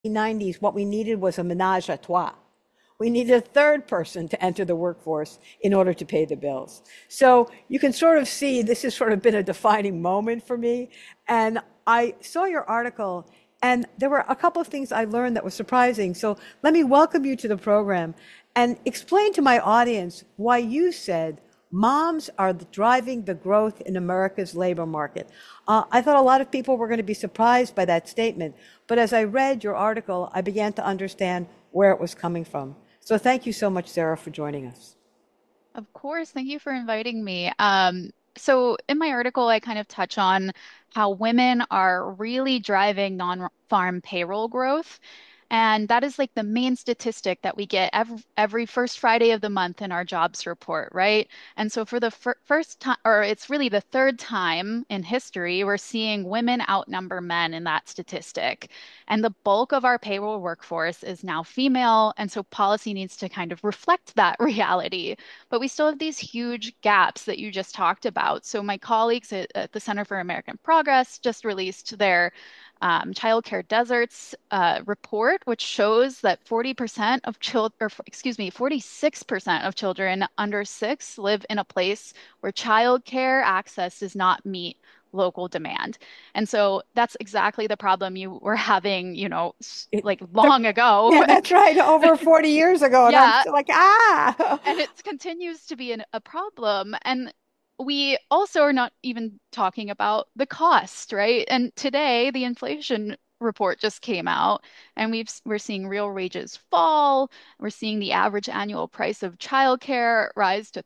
90s, what we needed was a menage a trois. We needed a third person to enter the workforce in order to pay the bills. So you can sort of see this has sort of been a defining moment for me. And I saw your article, and there were a couple of things I learned that was surprising. So let me welcome you to the program and explain to my audience why you said moms are driving the growth in America's labor market. I thought a lot of people were going to be surprised by that statement, but as I read your article, I began to understand where it was coming from. So thank you so much, Sarah, for joining us. Of course, thank you for inviting me. So in my article, I kind of touch on how women are really driving non-farm payroll growth. And that is like the main statistic that we get every first Friday of the month in our jobs report, right? And so for the first time, or it's really the third time in history, we're seeing women outnumber men in that statistic. And the bulk of our payroll workforce is now female. And so policy needs to kind of reflect that reality. But we still have these huge gaps that you just talked about. So my colleagues at the Center for American Progress just released their childcare deserts report, which shows that 40% of children, or excuse me, 46% of children under 6 live in a place where childcare access does not meet local demand. And so that's exactly the problem you were having, It like took, long ago. yeah, that's right, over 40 years ago. And I'm Yeah, still like, ah. and it continues to be a problem. And we also are not even talking about the cost, right? And today, the inflation report just came out, and we're seeing real wages fall. We're seeing the average annual price of childcare rise to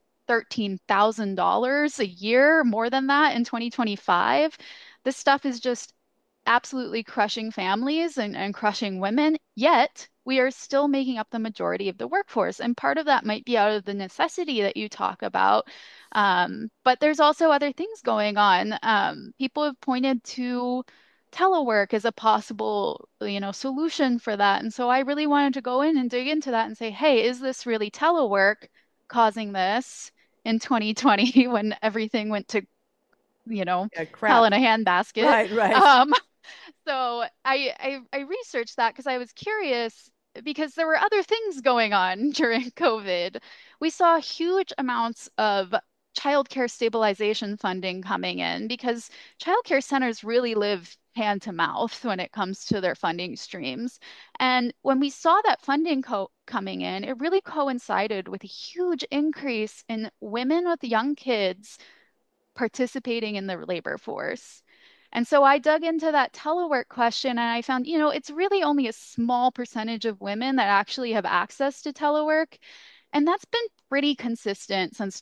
$13,000 a year, more than that in 2025. This stuff is just absolutely crushing families and crushing women, yet we are still making up the majority of the workforce. And part of that might be out of the necessity that you talk about. But there's also other things going on. People have pointed to telework as a possible, solution for that. And so I really wanted to go in and dig into that and say, hey, is this really telework causing this in 2020 when everything went to, you know, Yeah, hell crap. in a handbasket? Right, right. Um, so I researched that because I was curious because there were other things going on during COVID. We saw huge amounts of childcare stabilization funding coming in because childcare centers really live hand to mouth when it comes to their funding streams. And when we saw that funding co coming in, it really coincided with a huge increase in women with young kids participating in the labor force. And so I dug into that telework question and I found, it's really only a small percentage of women that actually have access to telework. And that's been pretty consistent since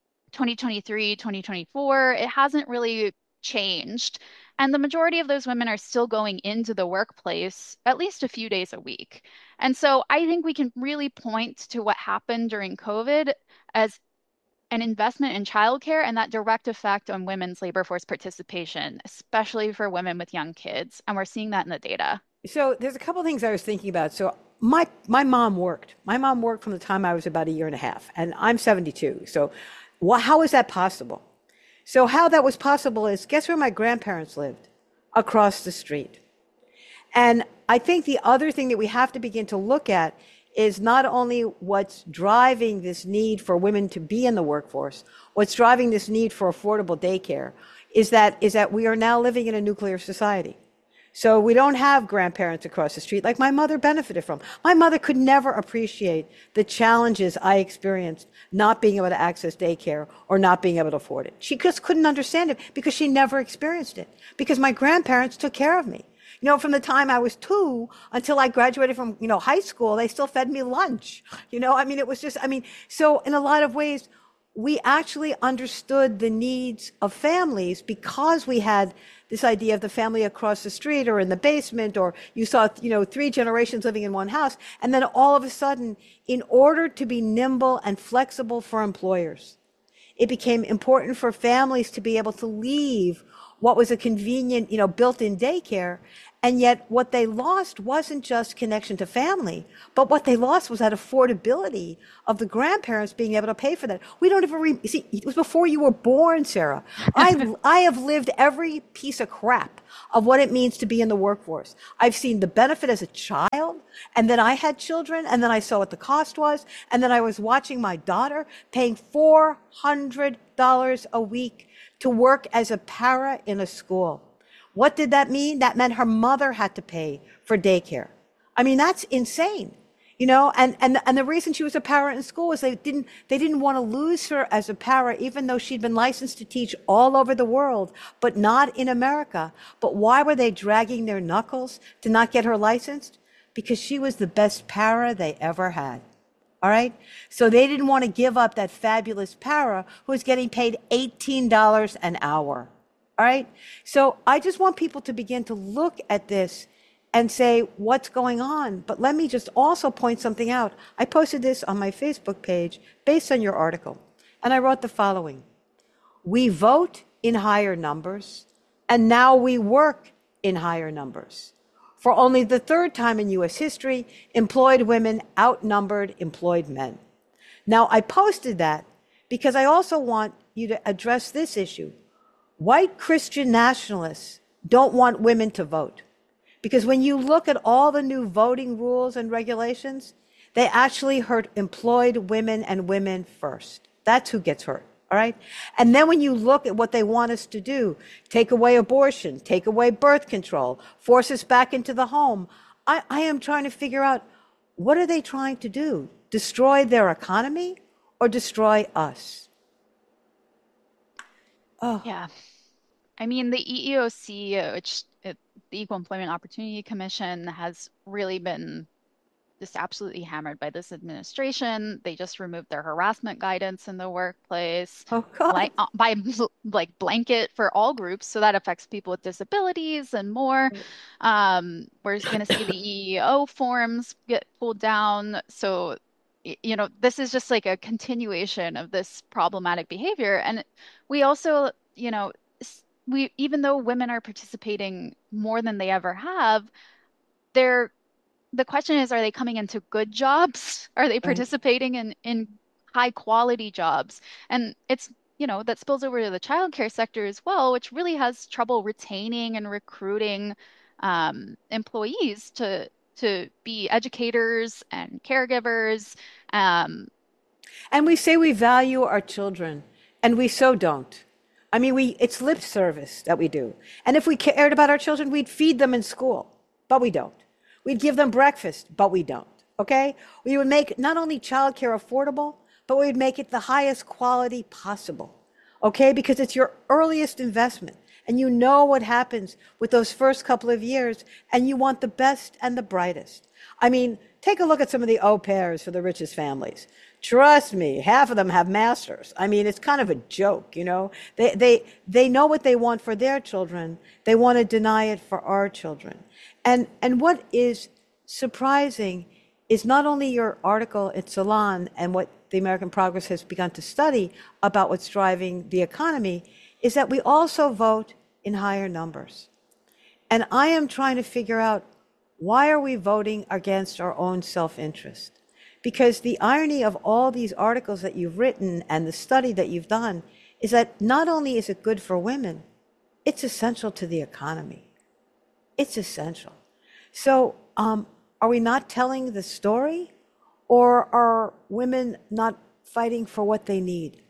2023, 2024. It hasn't really changed. And the majority of those women are still going into the workplace at least a few days a week. And so I think we can really point to what happened during COVID as an investment in childcare and that direct effect on women's labor force participation, especially for women with young kids. And we're seeing that in the data. So there's a couple of things I was thinking about. So my mom worked. My mom worked from the time I was about a year and a half, and I'm 72. So how is that possible? So how that was possible is guess where my grandparents lived? Across the street. And I think the other thing that we have to begin to look at is not only what's driving this need for women to be in the workforce, what's driving this need for affordable daycare is that we are now living in a nuclear society. So we don't have grandparents across the street like my mother benefited from. My mother could never appreciate the challenges I experienced not being able to access daycare or not being able to afford it. She just couldn't understand it because she never experienced it, because my grandparents took care of me. From the time I was 2 until I graduated from, high school, they still fed me lunch. It was just, so in a lot of ways, we actually understood the needs of families because we had this idea of the family across the street or in the basement, or you saw, 3 generations living in one house. And then all of a sudden, in order to be nimble and flexible for employers, it became important for families to be able to leave what was a convenient, built-in daycare And yet, what they lost wasn't just connection to family, but what they lost was that affordability of the grandparents being able to pay for that. We don't even see. It was before you were born, Sarah. I have lived every piece of crap of what it means to be in the workforce. I've seen the benefit as a child, and then I had children, and then I saw what the cost was, and then I was watching my daughter paying $400 a week to work as a para in a school. What did that mean? That meant her mother had to pay for daycare. I mean, that's insane. And the reason she was a para in school was they didn't want to lose her as a para, even though she'd been licensed to teach all over the world, but not in America. But why were they dragging their knuckles to not get her licensed? Because she was the best para they ever had. All right. So they didn't want to give up that fabulous para who was getting paid $18 an hour. All right. So I just want people to begin to look at this and say, what's going on? But let me just also point something out. I posted this on my Facebook page based on your article. And I wrote the following: we vote in higher numbers, and now we work in higher numbers. For only the third time in US history, employed women outnumbered employed men. Now, I posted that because I also want you to address this issue. White Christian nationalists don't want women to vote, because when you look at all the new voting rules and regulations, they actually hurt employed women and women first. That's who gets hurt. All right. And then when you look at what they want us to do, take away abortion, take away birth control, force us back into the home, I am trying to figure out, what are they trying to do? Destroy their economy or destroy us? Oh. Yeah. I mean, the EEOC, the Equal Employment Opportunity Commission, has really been just absolutely hammered by this administration. They just removed their harassment guidance in the workplace, Oh, God. by like blanket for all groups. So that affects people with disabilities and more. We're going to see the EEO forms get pulled down. So, this is just like a continuation of this problematic behavior. And we also, we, even though women are participating more than they ever have, they're the question is, are they coming into good jobs? Are they Right. participating in high quality jobs? And it's, that spills over to the childcare sector as well, which really has trouble retaining and recruiting employees to be educators and caregivers. Um, And we say we value our children, and we so don't. I mean, it's lip service that we do. And if we cared about our children, we'd feed them in school, but we don't. We'd give them breakfast, but we don't. Okay? We would make not only childcare affordable, but we'd make it the highest quality possible. Okay? Because it's your earliest investment. And you know what happens with those first couple of years, and you want the best and the brightest. I mean, take a look at some of the au pairs for the richest families. Trust me, half of them have masters. I mean, it's kind of a joke, you know. They know what they want for their children. They want to deny it for our children. And what is surprising is not only your article at Salon and what the American Progress has begun to study about what's driving the economy, is that we also vote in higher numbers. And I am trying to figure out, why are we voting against our own self-interest? Because the irony of all these articles that you've written and the study that you've done is that not only is it good for women, it's essential to the economy. It's essential. So are we not telling the story, or are women not fighting for what they need?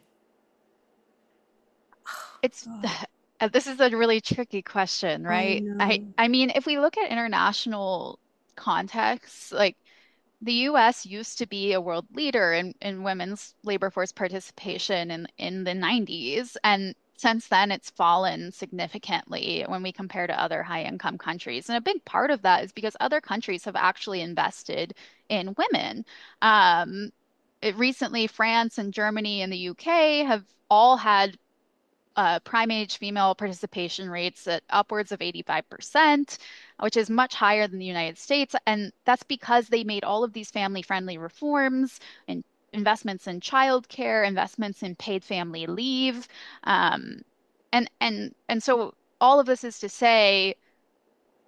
it's this is a really tricky question, I right? I know. I mean, if we look at international contexts, like the US used to be a world leader in women's labor force participation in the 90s. And since then, it's fallen significantly when we compare to other high income countries. And a big part of that is because other countries have actually invested in women. Recently, France and Germany and the UK have all had prime age female participation rates at upwards of 85%, which is much higher than the United States. And that's because they made all of these family friendly reforms and investments in childcare, investments in paid family leave. Um, and so all of this is to say,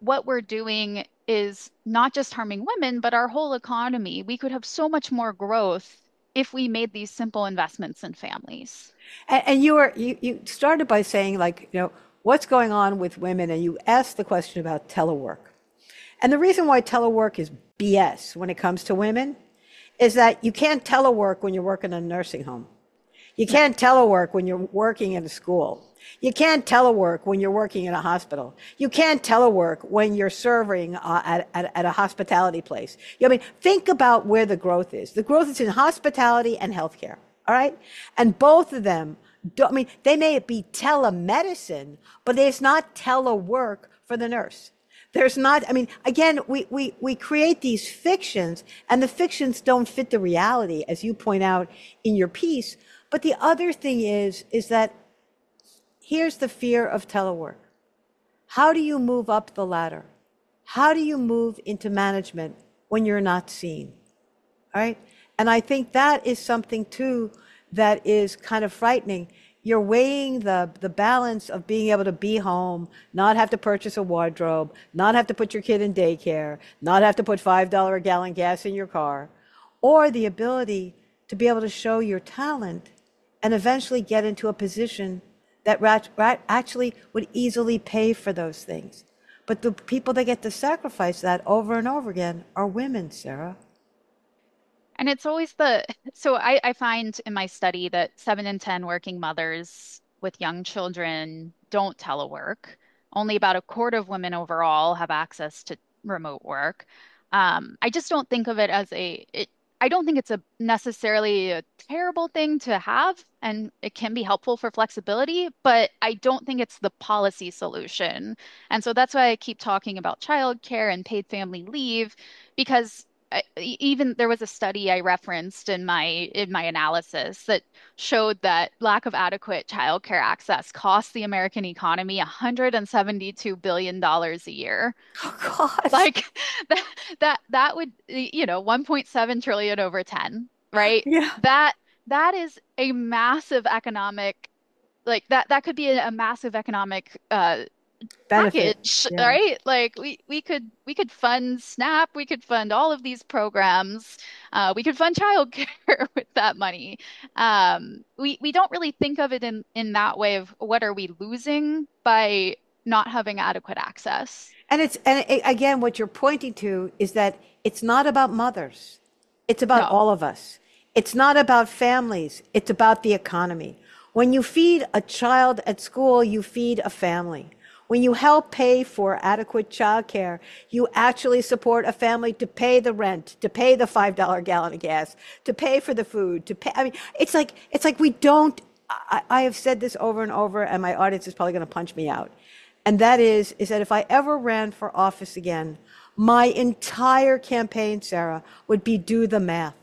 what we're doing is not just harming women, but our whole economy. We could have so much more growth if we made these simple investments in families. And you started by saying, like, what's going on with women, and you asked the question about telework. And the reason why telework is BS when it comes to women is that you can't telework when you're working in a nursing home. You No. can't telework when you're working in a school. You can't telework when you're working in a hospital. You can't telework when you're serving at a hospitality place. I mean, think about where the growth is. The growth is in hospitality and healthcare. All right. And both of them, I mean, they may be telemedicine, but there's not telework for the nurse. There's not, I mean, again, we create these fictions, and the fictions don't fit the reality, as you point out in your piece. But the other thing is that here's the fear of telework. How do you move up the ladder? How do you move into management when you're not seen? All right. And I think that is something too that is kind of frightening. You're weighing the balance of being able to be home, not have to purchase a wardrobe, not have to put your kid in daycare, not have to put $5 a gallon gas in your car, or the ability to be able to show your talent and eventually get into a position that actually would easily pay for those things. But the people that get to sacrifice that over and over again are women, Sarah. And it's always so I find in my study that 7 in 10 working mothers with young children don't telework. Only about a quarter of women overall have access to remote work. I just don't think of it as I don't think it's a necessarily a terrible thing to have, and it can be helpful for flexibility, but I don't think it's the policy solution. And so that's why I keep talking about childcare and paid family leave, because even there was a study I referenced in my analysis that showed that lack of adequate childcare access costs the American economy $172 billion a year. Oh, God. Like that that would 1.7 trillion over 10, right? Yeah. That that is a massive economic, like that could be a massive economic Benefit. package, Yeah. right? Like we could fund SNAP, we could fund all of these programs, we could fund childcare with that money. We don't really think of it in that way of what are we losing by not having adequate access. Again, what you're pointing to is that it's not about mothers. It's about No. all of us. It's not about families. It's about the economy. When you feed a child at school, you feed a family. When you help pay for adequate childcare, you actually support a family to pay the rent, to pay the $5 gallon of gas, to pay for the food, to pay. I mean, it's like we don't. I have said this over and over, and my audience is probably going to punch me out. And that is that if I ever ran for office again, my entire campaign, Sarah, would be do the math.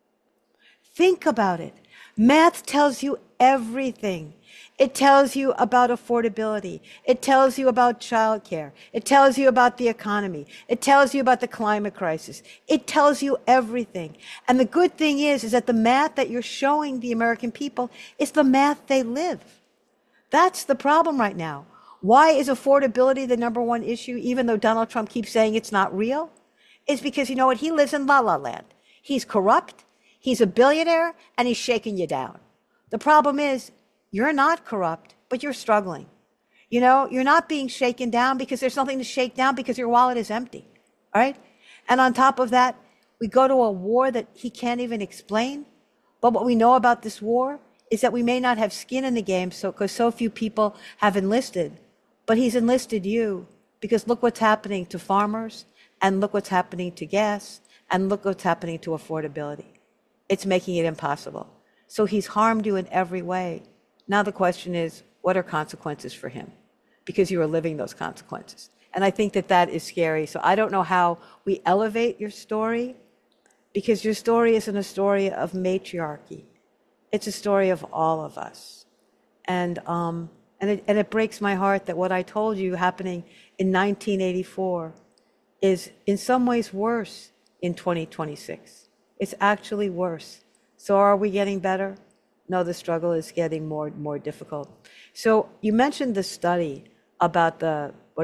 Think about it. Math tells you everything. It tells you about affordability. It tells you about childcare. It tells you about the economy. It tells you about the climate crisis. It tells you everything. And the good thing is that the math that you're showing the American people is the math they live. That's the problem right now. Why is affordability the number one issue, even though Donald Trump keeps saying it's not real? Is because you know what? He lives in la la land. He's corrupt, he's a billionaire, and he's shaking you down. The problem is you're not corrupt, but you're struggling. You're not being shaken down because there's nothing to shake down because your wallet is empty. All right? And on top of that, we go to a war that he can't even explain. But what we know about this war is that we may not have skin in the game because so few people have enlisted. But he's enlisted you because look what's happening to farmers, and look what's happening to gas, and look what's happening to affordability. It's making it impossible. So he's harmed you in every way. Now the question is, what are consequences for him? Because you are living those consequences. And I think that that is scary. So I don't know how we elevate your story, because your story isn't a story of matriarchy. It's a story of all of us. And it breaks my heart that what I told you happening in 1984 is in some ways worse in 2026. It's actually worse. So are we getting better? No, the struggle is getting more difficult. So you mentioned the study about what is it,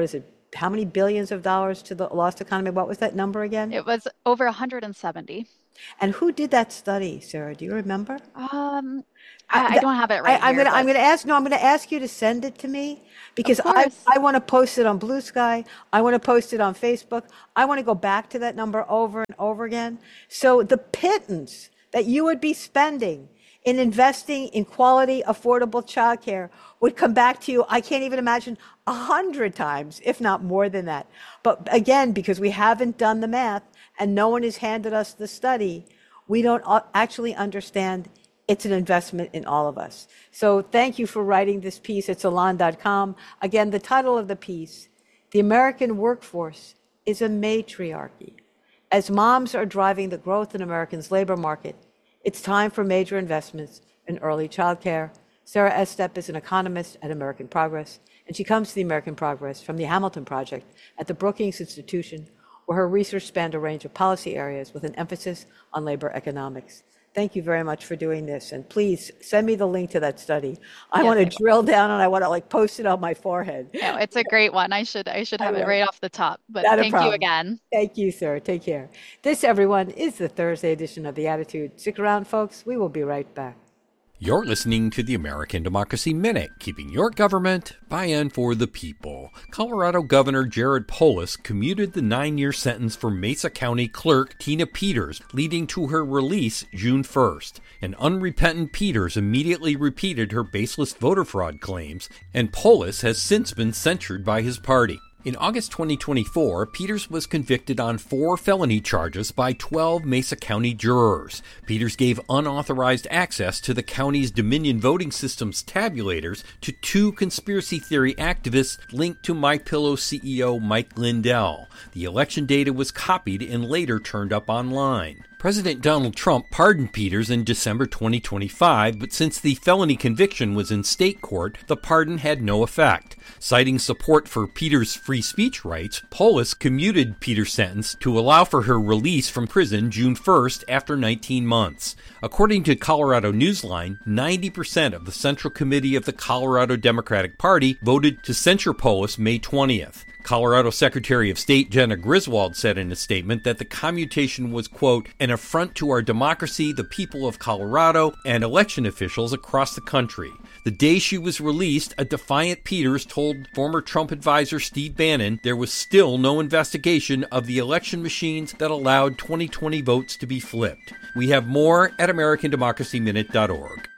how many billions of dollars to the lost economy? What was that number again? It was over 170. And who did that study, Sarah? Do you remember? Um, I, I don't have it right I'm here, gonna but ask. No, I'm gonna ask you to send it to me of because course. I want to post it on Blue Sky. I want to post it on Facebook. I want to go back to that number over and over again. So the pittance that you would be spending in investing in quality, affordable childcare would come back to you. I can't even imagine 100 times, if not more than that. But again, because we haven't done the math and no one has handed us the study, we don't actually understand it's an investment in all of us. So thank you for writing this piece at salon.com. Again, the title of the piece, The American Workforce is a Matriarchy. As moms are driving the growth in Americans' labor market, it's time for major investments in early childcare. Sarah Estep is an economist at American Progress, and she comes to the American Progress from the Hamilton Project at the Brookings Institution, where her research spanned a range of policy areas with an emphasis on labor economics. Thank you very much for doing this. And please send me the link to that study. I Yes, want I to will. drill down and I want to like post it on my forehead. No, it's a great one. I should I have it will. right off the top. But Not a thank you problem. again. Thank you, sir. Take care. This, everyone, is the Thursday edition of The Attitude. Stick around, folks. We will be right back. You're listening to the American Democracy Minute, keeping your government by and for the people. Colorado Governor Jared Polis commuted the 9-year sentence for Mesa County Clerk Tina Peters, leading to her release June 1st. An unrepentant Peters immediately repeated her baseless voter fraud claims, and Polis has since been censured by his party. In August 2024, Peters was convicted on 4 felony charges by 12 Mesa County jurors. Peters gave unauthorized access to the county's Dominion voting system's tabulators to 2 conspiracy theory activists linked to MyPillow CEO Mike Lindell. The election data was copied and later turned up online. President Donald Trump pardoned Peters in December 2025, but since the felony conviction was in state court, the pardon had no effect. Citing support for Peters' free speech rights, Polis commuted Peters' sentence to allow for her release from prison June 1st after 19 months. According to Colorado Newsline, 90% of the Central Committee of the Colorado Democratic Party voted to censure Polis May 20th. Colorado Secretary of State Jena Griswold said in a statement that the commutation was, quote, an affront to our democracy, the people of Colorado, and election officials across the country. The day she was released, a defiant Peters told former Trump advisor Steve Bannon there was still no investigation of the election machines that allowed 2020 votes to be flipped. We have more at AmericanDemocracyMinute.org.